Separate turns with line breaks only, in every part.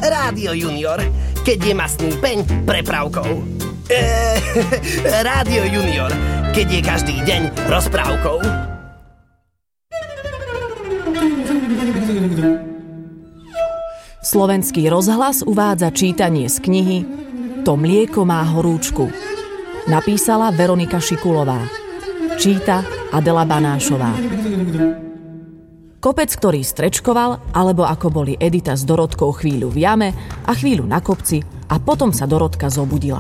Rádio Junior, keď je mastný peň prepravkou. Rádio Junior, keď je každý deň rozprávkou.
Slovenský rozhlas uvádza čítanie z knihy To mlieko má horúčku. Napísala Veronika Šikulová. Číta Adela Banášová. Kopec, ktorý strečkoval, alebo ako boli Edita s Dorotkou chvíľu v jame a chvíľu na kopci a potom sa Dorotka zobudila.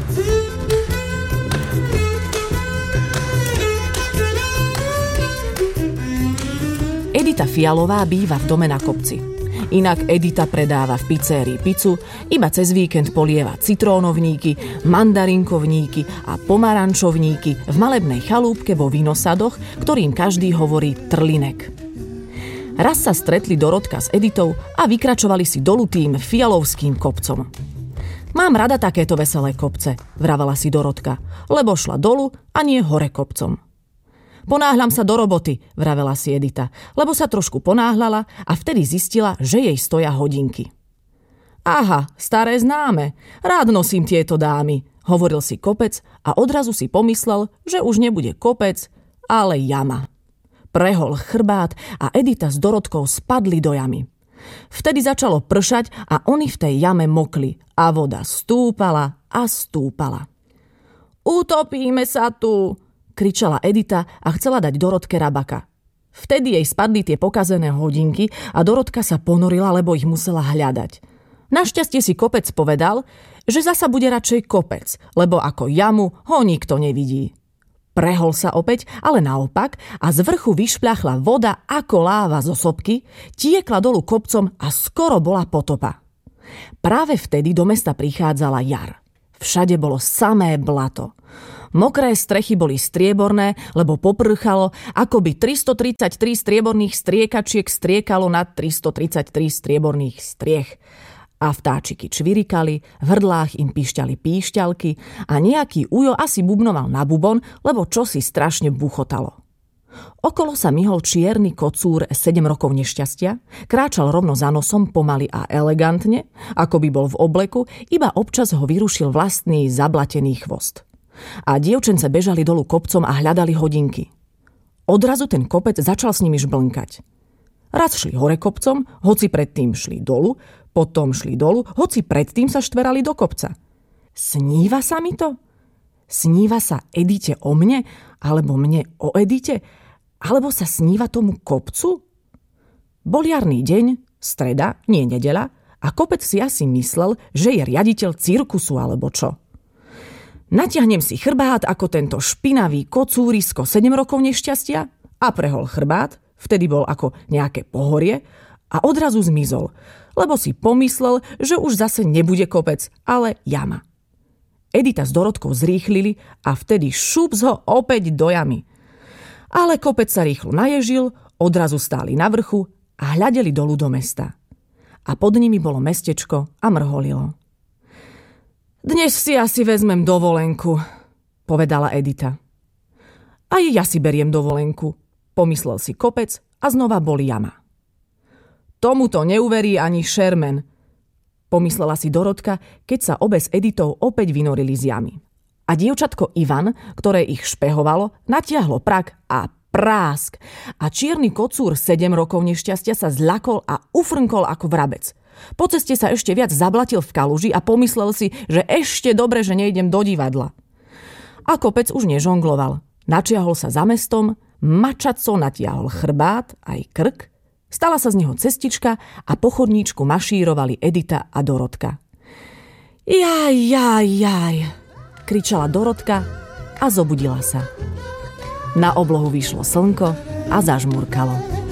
Edita Fialová býva v dome na kopci. Inak Edita predáva v pizérii pizzu, iba cez víkend polieva citrónovníky, mandarinkovníky a pomarančovníky v malebnej chalúbke vo vinosadoch, ktorým každý hovorí trlinek. Raz sa stretli Dorotka s Editou a vykračovali si dolu tým fialovským kopcom. Mám rada takéto veselé kopce, vravala si Dorotka, lebo šla dolu a nie hore kopcom. Ponáhľam sa do roboty, vravela si Edita, lebo sa trošku ponáhľala a vtedy zistila, že jej stoja hodinky. Aha, staré známe, rád nosím tieto dámy, hovoril si kopec a odrazu si pomyslel, že už nebude kopec, ale jama. Prehol chrbát a Edita s Dorotkou spadli do jamy. Vtedy začalo pršať a oni v tej jame mokli a voda stúpala a stúpala. Utopíme sa tu, kričala Edita a chcela dať Dorotke rabaka. Vtedy jej spadli tie pokazené hodinky a Dorotka sa ponorila, lebo ich musela hľadať. Našťastie si kopec povedal, že zasa bude radšej kopec, lebo ako jamu ho nikto nevidí. Prehol sa opäť, ale naopak a z vrchu vyšpľachla voda ako láva zo sopky, tiekla dolu kopcom a skoro bola potopa. Práve vtedy do mesta prichádzala jar. Všade bolo samé blato. Mokré strechy boli strieborné, lebo poprchalo, ako by 333 strieborných striekačiek striekalo na 333 strieborných striech. A vtáčiky čvirikali, v hrdlách im píšťali píšťalky a nejaký ujo asi bubnoval na bubon, lebo čosi strašne buchotalo. Okolo sa myhol čierny kocúr 7 rokov nešťastia, kráčal rovno za nosom pomaly a elegantne, ako by bol v obleku, iba občas ho vyrušil vlastný zablatený chvost. A dievčence bežali dolu kopcom a hľadali hodinky. Odrazu ten kopec začal s nimi žblnkať. Raz šli hore kopcom, hoci predtým šli dolu, potom šli dolu, hoci predtým sa štverali do kopca. Sníva sa mi to? Sníva sa Edite o mne? Alebo mne o Edite? Alebo sa sníva tomu kopcu? Bol jarný deň, streda, nie nedeľa, a kopec si asi myslel, že je riaditeľ cirkusu alebo čo. Natiahnem si chrbát ako tento špinavý kocúrisko 7 rokov nešťastia a prehol chrbát, vtedy bol ako nejaké pohorie a odrazu zmizol, lebo si pomyslel, že už zase nebude kopec, ale jama. Edita s Dorotkou zrýchlili a vtedy šups ho opäť do jamy. Ale kopec sa rýchlo naježil, odrazu stáli na vrchu a hľadeli dolu do mesta. A pod nimi bolo mestečko a mrholilo. Dnes si asi vezmem dovolenku, povedala Edita. Aj ja si beriem dovolenku, pomyslel si kopec a znova boli jama. Tomuto neuverí ani Sherman, pomyslela si Dorotka, keď sa obe s Editou opäť vynorili z jamy. A dievčatko Ivan, ktoré ich špehovalo, natiahlo prak a prásk. A čierny kocúr 7 rokov nešťastia sa zľakol a ufrnkol ako vrabec. Po ceste sa ešte viac zablatil v kaluži a pomyslel si, že ešte dobre, že nejdem do divadla. A kopec už nežongloval. Načiahol sa za mestom, mačaco natiahol chrbát aj krk, stala sa z neho cestička a po chodníčku mašírovali Edita a Dorotka. Jaj, kričala Dorotka a zobudila sa. Na oblohu vyšlo slnko a zažmurkalo.